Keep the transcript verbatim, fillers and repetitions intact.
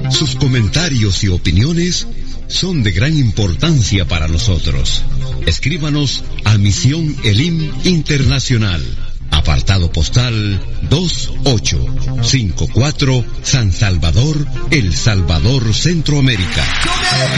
Sus comentarios y opiniones son de gran importancia para nosotros. Escríbanos a Misión Elim Internacional, apartado postal dos ocho cinco cuatro, San Salvador, El Salvador, Centroamérica.